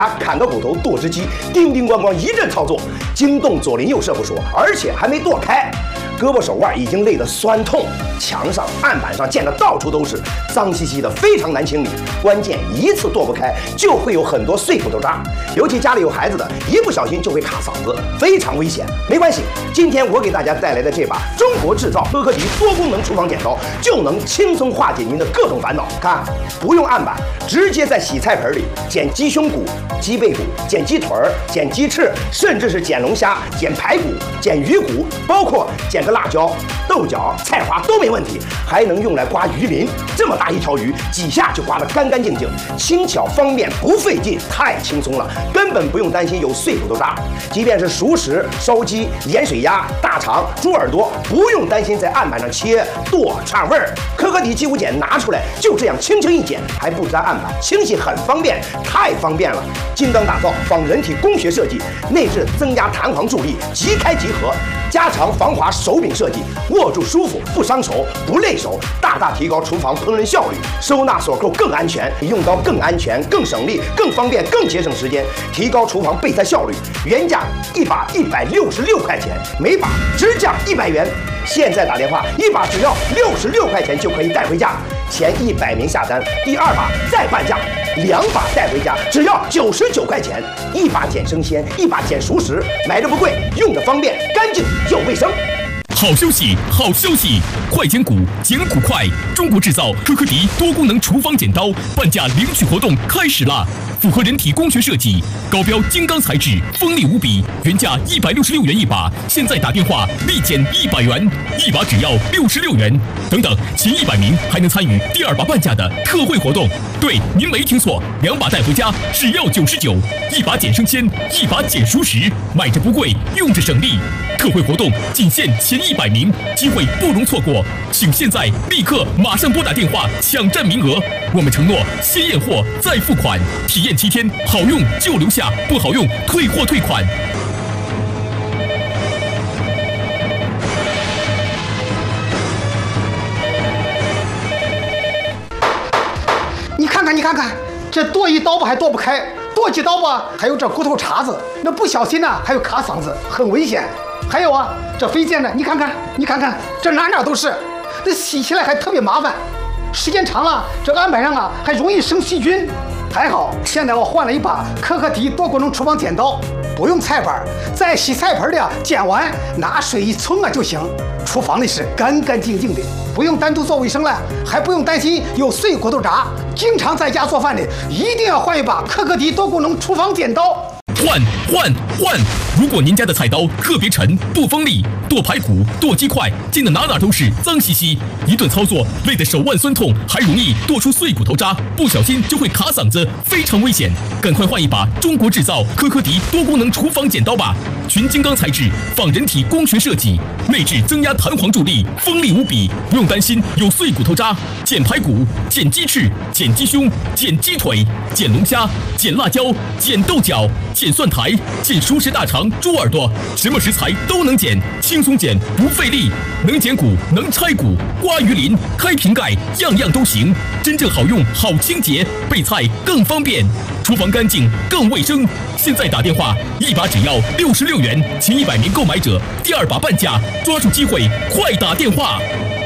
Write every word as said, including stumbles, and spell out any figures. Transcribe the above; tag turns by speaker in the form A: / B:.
A: 砍个骨头剁只鸡，叮叮咣咣一阵操作，惊动左邻右舍不说，而且还没剁开，胳膊手腕已经累得酸痛，墙上、案板上溅得到处都是，脏兮兮的，非常难清理。关键一次剁不开，就会有很多碎骨头渣，尤其家里有孩子的，一不小心就会卡嗓子，非常危险。没关系，今天我给大家带来的这把中国制造科科迪多功能厨房剪刀，就能轻松化解您的各种烦恼。看，不用案板，直接在洗菜盆里剪鸡胸骨、鸡背骨、剪鸡腿儿、剪鸡翅，甚至是剪龙虾、剪排骨、剪鱼骨，包括剪个辣椒、豆角、菜花都没问题，还能用来刮鱼鳞。这么大一条鱼，几下就刮得干干净净，轻巧方便，不费劲，太轻松了，根本不用担心有碎骨头渣。即便是熟食、烧鸡、盐水鸭、大肠、猪耳朵，不用担心在案板上切剁串味儿。科科迪鸡骨剪拿出来，就这样轻轻一剪，还不沾案板，清洗很方便，太方便了。精钢打造仿人体工学设计，内置增压弹簧助力，即开即合，加长防滑手柄设计，握住舒服，不伤手，不累手，大大提高厨房烹饪效率。收纳锁扣更安全，用刀更安全、更省力、更方便、更节省时间，提高厨房备菜效率。原价一把一百六十六块钱，每把只降一百元。现在打电话，一把只要六十六块钱就可以带回家。前一百名下单，第二把再半价，两把带回家只要九十九块钱。一把剪生鲜，一把剪熟食，买着不贵，用着方便，干净又卫生。
B: 好消息，好消息！快剪骨，剪骨快！中国制造科科迪多功能厨房剪刀半价领取活动开始啦！符合人体工学设计，高标精钢材质，锋利无比。原价一百六十六元一把，现在打电话立减一百元，一把只要六十六元。等等，前一百名还能参与第二把半价的特惠活动。对，您没听错，两把带回家只要九十九，一把剪生鲜，一把剪熟食，买着不贵，用着省力。特惠活动仅限前一百名，机会不容错过，请现在立刻马上拨打电话抢占名额。我们承诺先验货再付款，体验七天，好用就留下，不好用退货退款。
C: 你看看，你看看，这剁一刀吧还剁不开，剁几刀吧还有这骨头茬子，那不小心呢还有卡嗓子，很危险。还有啊，这飞溅的，你看看，你看看，这哪哪都是，那洗起来还特别麻烦，时间长了，这案板上啊还容易生细菌。还好，现在我换了一把科科迪多功能厨房剪刀，不用菜板，在洗菜盆里啊剪完，拿水一冲啊就行，厨房里是干干净净的，不用单独做卫生了，还不用担心有碎骨头渣。经常在家做饭的，一定要换一把科科迪多功能厨房剪刀。
B: 换换换！如果您家的菜刀特别沉、不锋利，剁排骨、剁鸡块，溅得哪哪都是，脏兮兮，一顿操作累得手腕酸痛，还容易剁出碎骨头渣，不小心就会卡嗓子，非常危险。赶快换一把中国制造科科迪多功能厨房剪刀吧！全精钢材质，仿人体工学设计，内置增压弹簧助力，锋利无比，不用担心有碎骨头渣。剪排骨、剪鸡翅、剪鸡胸、剪鸡腿、剪龙虾、剪辣椒、剪豆角、剪蒜苔、剪熟食大肠、猪耳朵，什么食材都能剪，轻松剪不费力，能剪骨，能拆骨，刮鱼鳞，开瓶盖，样样都行，真正好用，好清洁，备菜更方便，厨房干净更卫生。现在打电话，一把只要六十六元，前一百名购买者第二把半价，抓住机会，快打电话！